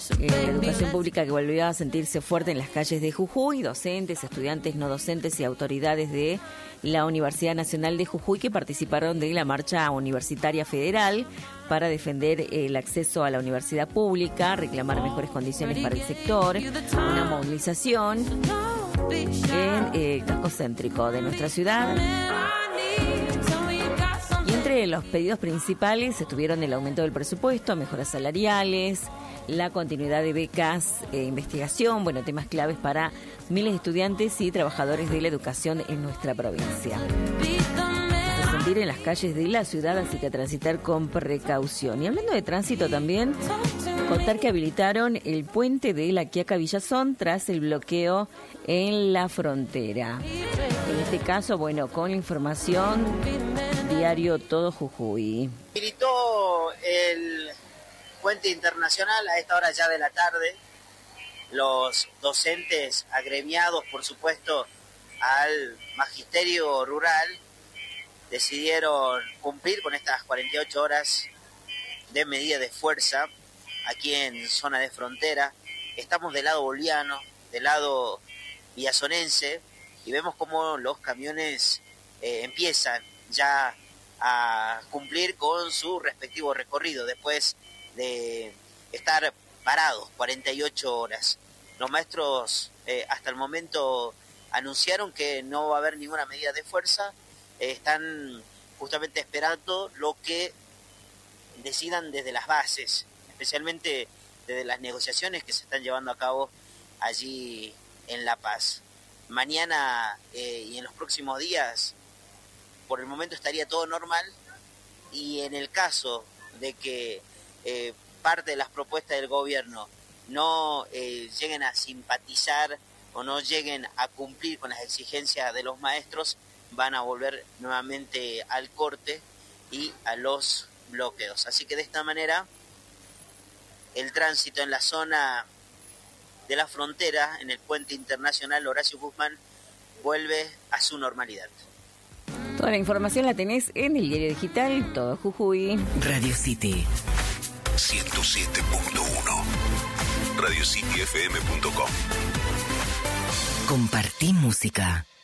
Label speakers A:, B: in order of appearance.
A: La educación pública que volvió a sentirse fuerte en las calles de Jujuy, docentes, estudiantes no docentes y autoridades de la Universidad Nacional de Jujuy que participaron de la marcha universitaria federal para defender el acceso a la universidad pública, reclamar mejores condiciones para el sector, una movilización en el casco céntrico de nuestra ciudad. Y entre los pedidos principales estuvieron el aumento del presupuesto, mejoras salariales, la continuidad de becas e investigación, temas claves para miles de estudiantes y trabajadores de la educación en nuestra provincia. Se sentir en las calles de la ciudad, así que a transitar con precaución. Y hablando de tránsito también, contar que habilitaron el puente de La Quiaca Villazón tras el bloqueo en la frontera. En este caso, con la información, diario Todo Jujuy.
B: Habilitó el puente internacional a esta hora ya de la tarde. Los docentes agremiados, por supuesto, al magisterio rural, decidieron cumplir con estas 48 horas de medida de fuerza aquí en zona de frontera. Estamos del lado boliviano, del lado villazonense, y vemos cómo los camiones empiezan ya a cumplir con su respectivo recorrido después de estar parados 48 horas. Los maestros hasta el momento anunciaron que no va a haber ninguna medida de fuerza, están justamente esperando lo que decidan desde las bases, especialmente desde las negociaciones que se están llevando a cabo allí en La Paz. Mañana y en los próximos días, por el momento estaría todo normal, y en el caso de que parte de las propuestas del gobierno no lleguen a simpatizar o no lleguen a cumplir con las exigencias de los maestros, van a volver nuevamente al corte y a los bloqueos. Así que de esta manera el tránsito en la zona de la frontera, en el puente internacional Horacio Guzmán, vuelve a su normalidad.
A: Toda la información la tenés en el diario digital Todo Jujuy.
C: Radio City 107.1, radiocityfm.com. Compartí música.